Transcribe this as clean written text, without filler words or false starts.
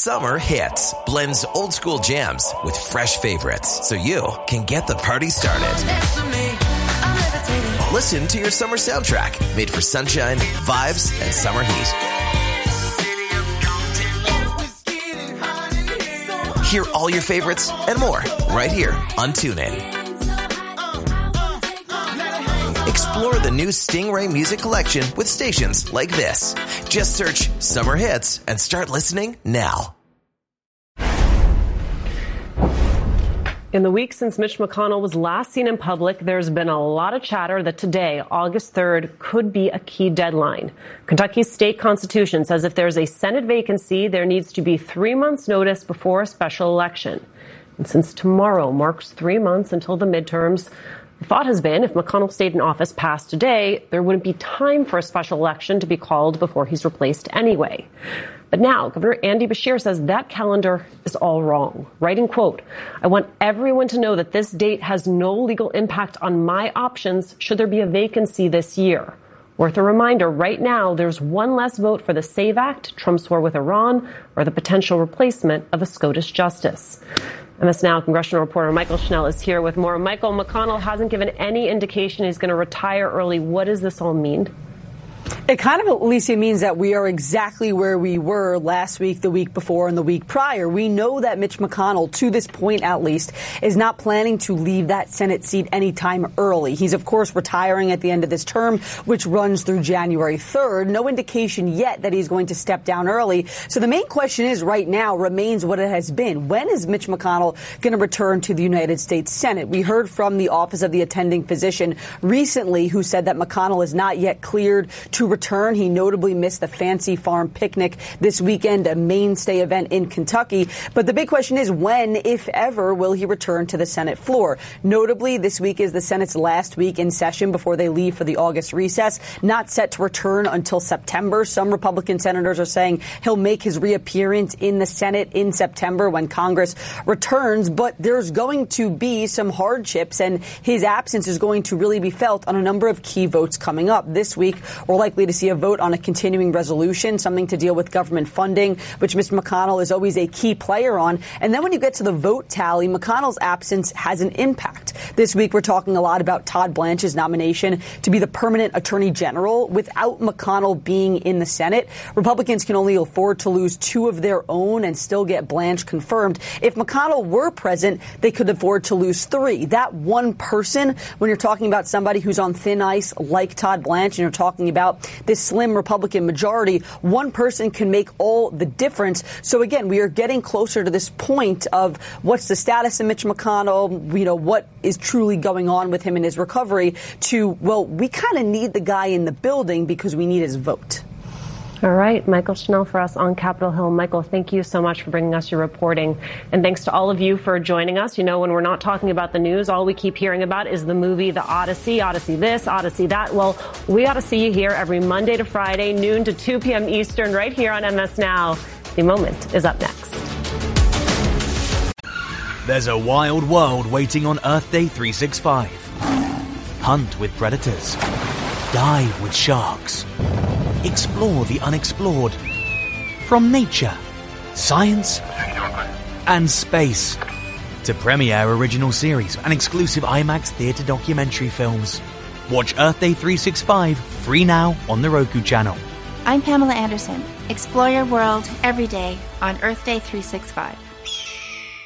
Summer Hits blends old school jams with fresh favorites so you can get the party started. Listen to your summer soundtrack made for sunshine, vibes, and summer heat. Hear all your favorites and more right here on TuneIn. Explore the new Stingray music collection with stations like this. Just search Summer Hits and start listening now. In the week since Mitch McConnell was last seen in public, there's been a lot of chatter that today, August 3rd, could be a key deadline. Kentucky's state constitution says if there's a Senate vacancy, there needs to be 3 months' notice before a special election. And since tomorrow marks 3 months until the midterms, the thought has been if McConnell stayed in office past today, there wouldn't be time for a special election to be called before he's replaced anyway. But now, Governor Andy Beshear says that calendar is all wrong. Writing, quote, "I want everyone to know that this date has no legal impact on my options should there be a vacancy this year." Worth a reminder, right now, there's one less vote for the SAVE Act, Trump's war with Iran, or the potential replacement of a Scottish justice. MS Now congressional reporter Michael Schnell is here with more. Michael, McConnell hasn't given any indication he's going to retire early. What does this all mean? It kind of, Alicia, means that we are exactly where we were last week, the week before, and the week prior. We know that Mitch McConnell, to this point at least, is not planning to leave that Senate seat anytime early. He's, of course, retiring at the end of this term, which runs through January 3rd. No indication yet that he's going to step down early. So the main question is right now remains what it has been. When is Mitch McConnell going to return to the United States Senate? We heard from the Office of the Attending Physician recently who said that McConnell is not yet cleared to return. He notably missed the Fancy Farm picnic this weekend, a mainstay event in Kentucky. But the big question is when, if ever, will he return to the Senate floor? Notably, this week is the Senate's last week in session before they leave for the August recess, not set to return until September. Some Republican senators are saying he'll make his reappearance in the Senate in September when Congress returns. But there's going to be some hardships, and his absence is going to really be felt on a number of key votes coming up. This week, we're likely to see a vote on a continuing resolution, something to deal with government funding, which Mr. McConnell is always a key player on. And then when you get to the vote tally, McConnell's absence has an impact. This week, we're talking a lot about Todd Blanche's nomination to be the permanent attorney general. Without McConnell being in the Senate, Republicans can only afford to lose 2 of their own and still get Blanche confirmed. If McConnell were present, they could afford to lose 3. That one person, when you're talking about somebody who's on thin ice like Todd Blanche, and you're talking about this slim Republican majority, one person can make all the difference. So again, we are getting closer to this point of what's the status of Mitch McConnell, what is truly going on with him in his recovery, to, well, we kind of need the guy in the building because we need his vote. All right, Michael Schnell for us on Capitol Hill. Michael, thank you so much for bringing us your reporting. And thanks to all of you for joining us. When we're not talking about the news, all we keep hearing about is the movie The Odyssey, Odyssey this, Odyssey that. Well, we ought to see you here every Monday to Friday, noon to 2 p.m. Eastern, right here on MS Now. The Moment is up next. There's a wild world waiting on Earth Day 365. Hunt with predators. Dive with sharks. Explore the unexplored. From nature, science, and space. To premiere original series and exclusive IMAX theatre documentary films. Watch Earth Day 365 free now on the Roku channel. I'm Pamela Anderson. Explore your world every day on Earth Day 365.